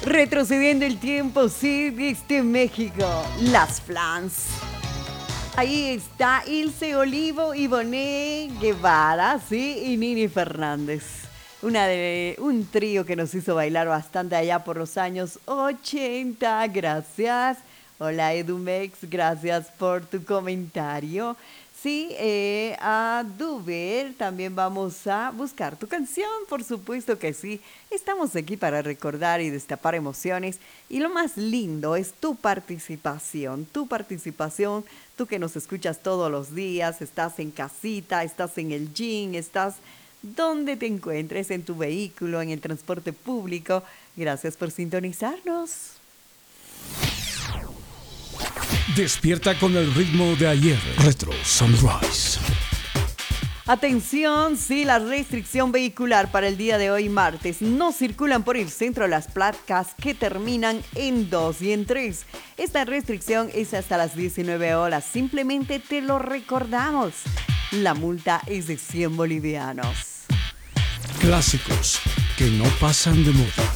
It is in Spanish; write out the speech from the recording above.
Retrocediendo el tiempo, sí, desde México, Las Flans. Ahí está Ilse Olivo, Ivonne Guevara, sí, y Nini Fernández. Un trío que nos hizo bailar bastante allá por los años 80. Gracias. Hola Edumex, gracias por tu comentario. Sí, a Duber también vamos a buscar tu canción, por supuesto que sí. Estamos aquí para recordar y destapar emociones. Y lo más lindo es tu participación, tú que nos escuchas todos los días, estás en casita, estás en el gym, estás donde te encuentres, en tu vehículo, en el transporte público. Gracias por sintonizarnos. Despierta con el ritmo de ayer. Retro Sunrise. Atención, sí, la restricción vehicular para el día de hoy martes. No circulan por el centro las placas que terminan en 2 y en 3. Esta restricción es hasta las 19 horas. Simplemente te lo recordamos. La multa es de 100 bolivianos. Clásicos que no pasan de moda.